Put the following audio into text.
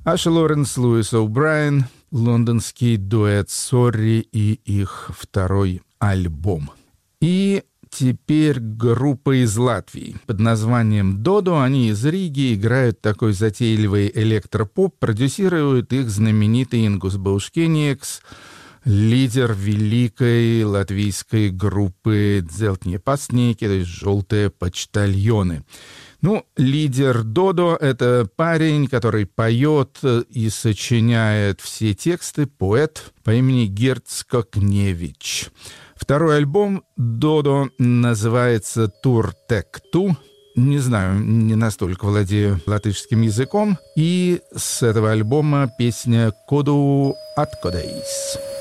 Аша Лоренс, Луис О'Брайен, лондонский дуэт «Сорри» и их второй альбом. И теперь группа из Латвии под названием «Додо». Они из Риги, играют такой затейливый электропоп. Продюсирует их знаменитый Ингус Баушкениекс, лидер великой латвийской группы «Дзелтние пастники», то есть «Желтые почтальоны». Ну, лидер Додо — это парень, который поет и сочиняет все тексты, поэт по имени Герц Скокневич. Второй альбом Додо называется «Тур Тек Ту». Не знаю, не настолько владею латышским языком. И с этого альбома песня «Коду Аткодейс».